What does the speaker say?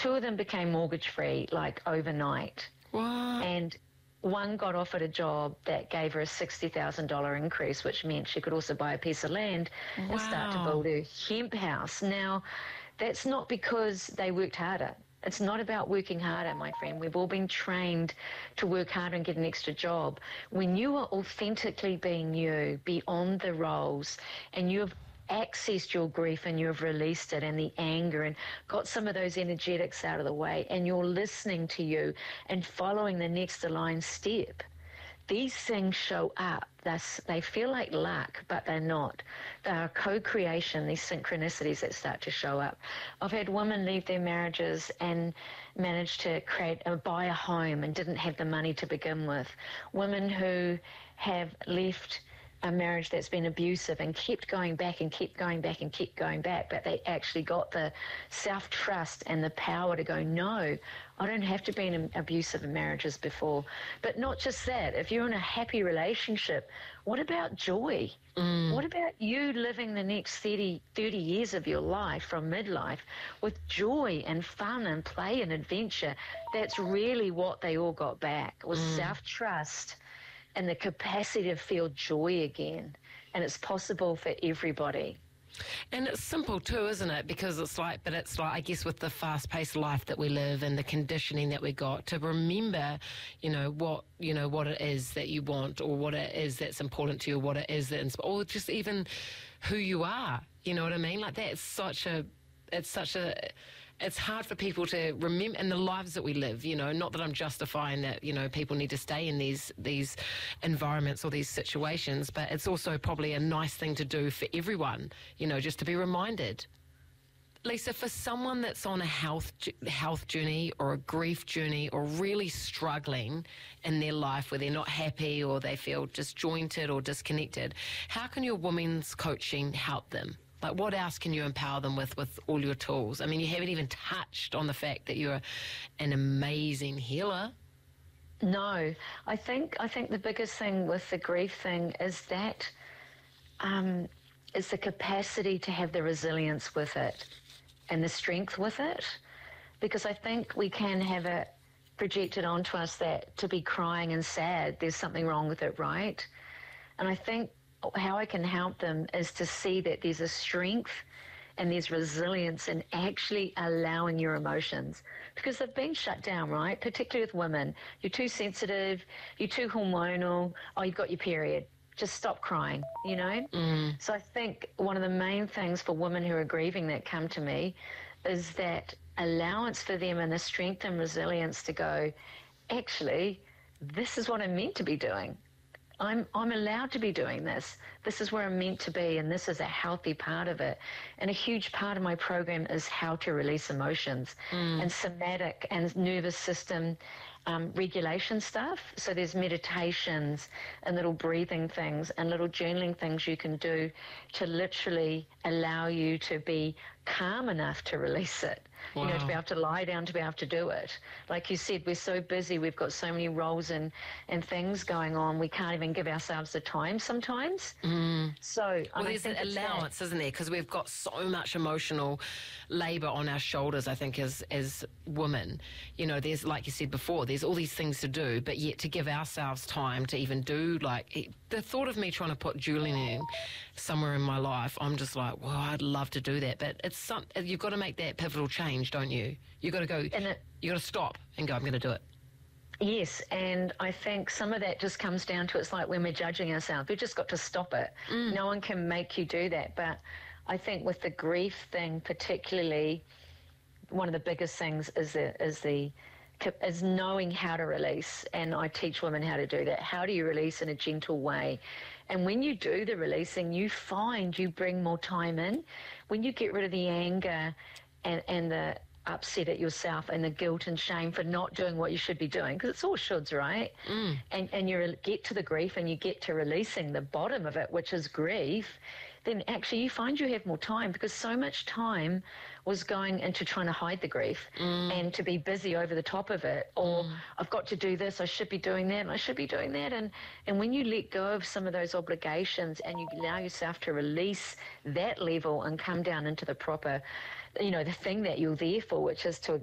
two of them became mortgage-free, like, overnight. What? And one got offered a job that gave her a $60,000 increase, which meant she could also buy a piece of land and start to build her hemp house. Now, that's not because they worked harder. It's not about working harder, my friend. We've all been trained to work harder and get an extra job. When you are authentically being you, beyond the roles, and you have accessed your grief and you've released it and the anger and got some of those energetics out of the way, and you're listening to you and following the next aligned step, these things show up. They feel like luck, but they're not. They are co-creation, these synchronicities that start to show up. I've had women leave their marriages and manage to buy a home and didn't have the money to begin with. Women who have left a marriage that's been abusive and kept going back and kept going back and kept going back, but they actually got the self-trust and the power to go, no, I don't have to be in abusive marriages before. But not just that. If you're in a happy relationship, what about joy? What about you living the next 30 years of your life from midlife with joy and fun and play and adventure? That's really what they all got back, was self-trust and the capacity to feel joy again. And it's possible for everybody. And it's simple too, isn't it? Because it's like, I guess with the fast-paced life that we live and the conditioning that we got, to remember, what it is that you want, or what it is that's important to you, what it is that, or just even who you are. You know what I mean? Like, it's hard for people to remember in the lives that we live, not that I'm justifying that, people need to stay in these environments or these situations, but it's also probably a nice thing to do for everyone, just to be reminded. Lisa, for someone that's on a health journey or a grief journey or really struggling in their life where they're not happy or they feel disjointed or disconnected, how can your women's coaching help them? Like, what else can you empower them with all your tools? I mean, you haven't even touched on the fact that you're an amazing healer. No, I think the biggest thing with the grief thing is that is the capacity to have the resilience with it and the strength with it, because I think we can have it projected onto us that to be crying and sad, there's something wrong with it, right? And I think how I can help them is to see that there's a strength and there's resilience in actually allowing your emotions, because they've been shut down, right? Particularly with women. You're too sensitive, you're too hormonal, you've got your period. Just stop crying, So I think one of the main things for women who are grieving that come to me is that allowance for them and the strength and resilience to go, actually, this is what I'm meant to be doing. I'm allowed to be doing this. This is where I'm meant to be, and this is a healthy part of it. And a huge part of my program is how to release emotions and somatic and nervous system regulation stuff. So there's meditations and little breathing things and little journaling things you can do to literally allow you to be calm enough to release it. Wow. To be able to lie down, to be able to do it. Like you said, we're so busy, we've got so many roles and things going on, we can't even give ourselves the time sometimes. So there's an allowance, isn't there? Because we've got so much emotional labour on our shoulders, I think, as women. There's, like you said before, there's all these things to do, but yet to give ourselves time to even do, the thought of me trying to put Julian in somewhere in my life, I'm just like, well, I'd love to do that, but you've got to make that pivotal change, don't you? You've got to go, you've got to stop and go, I'm going to do it. Yes, and I think some of that just comes down to, it's like when we're judging ourselves, we've just got to stop it. No one can make you do that, but I think with the grief thing particularly, one of the biggest things is knowing how to release, and I teach women how to do that. How do you release in a gentle way? And when you do the releasing, you find you bring more time in. When you get rid of the anger and the upset at yourself and the guilt and shame for not doing what you should be doing, because it's all shoulds, right? And you get to the grief and you get to releasing the bottom of it, which is grief, then actually you find you have more time, because so much time was going into trying to hide the grief and to be busy over the top of it, or I've got to do this, I should be doing that, and I should be doing that. And when you let go of some of those obligations and you allow yourself to release that level and come down into the proper, the thing that you're there for, which is to